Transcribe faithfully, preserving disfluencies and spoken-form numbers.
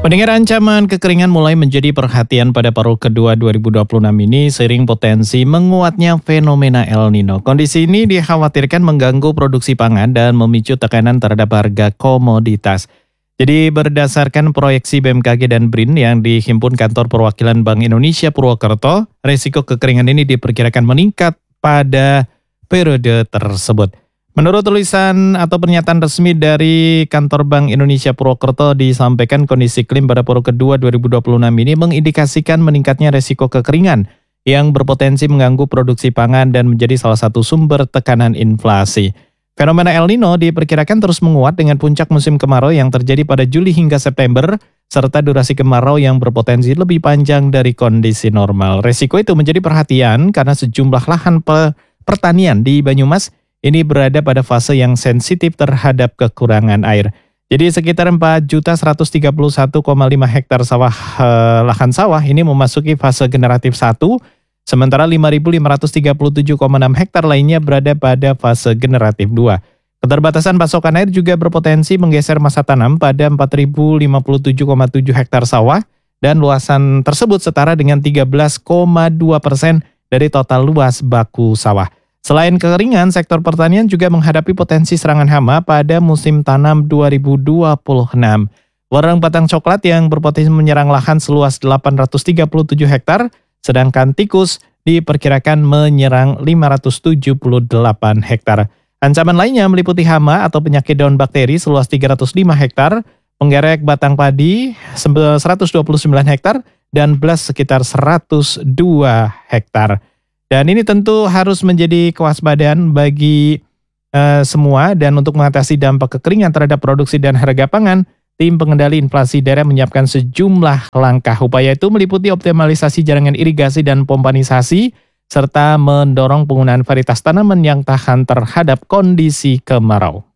Pendengar, ancaman kekeringan mulai menjadi perhatian pada paruh kedua dua ribu dua puluh enam ini seiring potensi menguatnya fenomena El Nino. Kondisi ini dikhawatirkan mengganggu produksi pangan dan memicu tekanan terhadap harga komoditas. Jadi berdasarkan proyeksi B M K G dan B R I N yang dihimpun Kantor Perwakilan Bank Indonesia Purwokerto, risiko kekeringan ini diperkirakan meningkat pada periode tersebut. Menurut tulisan atau pernyataan resmi dari Kantor Bank Indonesia Purwokerto disampaikan kondisi iklim pada paruh kedua dua ribu dua puluh enam ini mengindikasikan meningkatnya resiko kekeringan yang berpotensi mengganggu produksi pangan dan menjadi salah satu sumber tekanan inflasi. Fenomena El Nino diperkirakan terus menguat dengan puncak musim kemarau yang terjadi pada Juli hingga September, serta durasi kemarau yang berpotensi lebih panjang dari kondisi normal. Resiko itu menjadi perhatian karena sejumlah lahan pe- pertanian di Banyumas ini berada pada fase yang sensitif terhadap kekurangan air. Jadi sekitar empat juta seratus tiga puluh satu koma lima hektar sawah eh, lahan sawah ini memasuki fase generatif satu, sementara lima ribu lima ratus tiga puluh tujuh koma enam hektar lainnya berada pada fase generatif dua. Keterbatasan pasokan air juga berpotensi menggeser masa tanam pada empat ribu lima puluh tujuh koma tujuh hektar sawah dan luasan tersebut setara dengan tiga belas koma dua persen dari total luas baku sawah. Selain kekeringan, sektor pertanian juga menghadapi potensi serangan hama pada musim tanam dua ribu dua puluh enam. Warang batang coklat yang berpotensi menyerang lahan seluas delapan ratus tiga puluh tujuh hektar, sedangkan tikus diperkirakan menyerang lima ratus tujuh puluh delapan hektar. Ancaman lainnya meliputi hama atau penyakit daun bakteri seluas tiga ratus lima hektar, penggerek batang padi seratus dua puluh sembilan hektar, dan belas sekitar seratus dua hektar. Dan ini tentu harus menjadi kewaspadaan bagi uh, semua, dan untuk mengatasi dampak kekeringan terhadap produksi dan harga pangan, tim pengendali inflasi daerah menyiapkan sejumlah langkah. Upaya itu meliputi optimalisasi jaringan irigasi dan pompanisasi, serta mendorong penggunaan varietas tanaman yang tahan terhadap kondisi kemarau.